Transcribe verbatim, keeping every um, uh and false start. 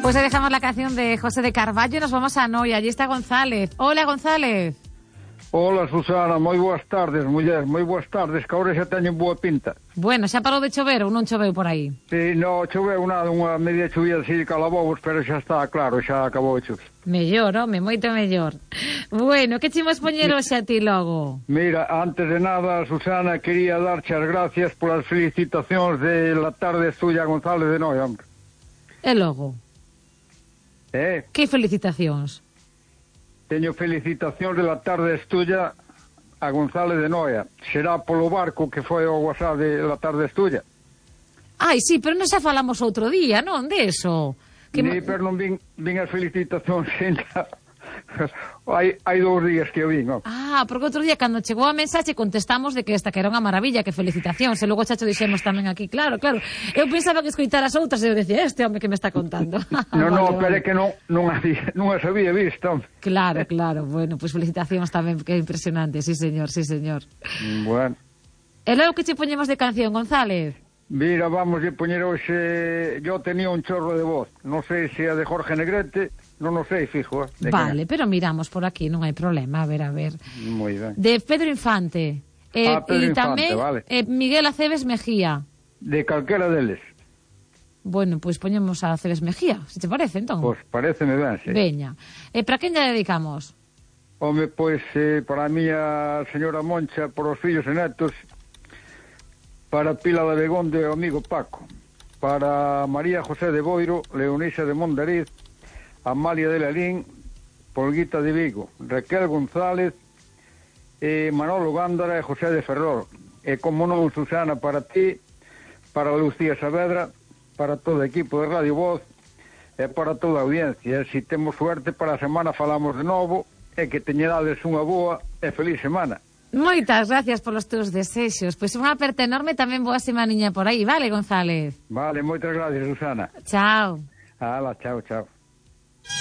Pues ahí dejamos la canción de José de Carballo y nos vamos a Noia. Allí está González. Hola, González. Hola, Susana, moi boas tardes, muller, moi boas tardes, que agora xa teñen boa pinta. Bueno, xa parou de chover ou non choveu por aí? Sí, non choveu nada, unha media chovida así de calabobos, pero xa está, claro, xa acabou de chover. Mellor, home, moito mellor. Bueno, que chimos poñer hoxe a ti logo? Mira, antes de nada, Susana, quería darche as gracias polas felicitacións de la tarde suya González de Noia, hombre. E logo? Eh? Que felicitacións? Teño felicitacións de la tarde estulla a González de Noia. Será polo barco que foi ao WhatsApp de la tarde estulla. Ai, sí, pero non xa falamos outro día, non, de eso? Que... Ni, pero non vin, vin as felicitacións ainda. hai, hai dous días que o vin, oh. Ah, porque outro día cando chegou a mensaxe contestamos de que esta que era unha maravilla, que felicitacións, e logo chacho dixemos tamén aquí, claro, claro. Eu pensaba que escoitar as outras e eu decía, este home que me está contando. non, non, vale, pero vale. é que non, non, había, non as había visto, hombre. Claro, claro, bueno, pois pues felicitacións tamén, que é impresionante, sí señor, sí señor. Bueno. E logo que che poñemos de canción, González? Mira, vamos a poñer hoxe... Yo tenía un chorro de voz. Non sei se é de Jorge Negrete, non o sei, fijo. Eh, vale, pero miramos por aquí, non hai problema, a ver, a ver. Moi ben. De Pedro Infante. Eh, ah, Pedro e Infante, tamén, vale. Eh, Miguel Aceves Mejía. De calquera deles. Bueno, pois pues poñemos a Aceves Mejía, se te parece, entón. Pois pues pareceme ben, sí. Veña. E eh, para quen lle dedicamos? Home, pois, eh, para a miña señora Moncha, por os fillos e netos, para Pila de Begonde e o amigo Paco, para María José de Boiro, Leonisa de Mondariz, Amalia de Lalín, Polguita de Vigo, Raquel González, eh, Manolo Gándara e José de Ferrol. E como non, Susana, para ti, para Lucía Saavedra, para todo o equipo de Radio Voz e para toda a audiencia. E se temos suerte, para a semana falamos de novo e que teñedades unha boa e feliz semana. Moitas gracias polos teus desexos. Pois unha aperta enorme, tamén boa semaniña por aí, vale, González? Vale, moitas gracias, Susana. Chao. Hala, chao, chao.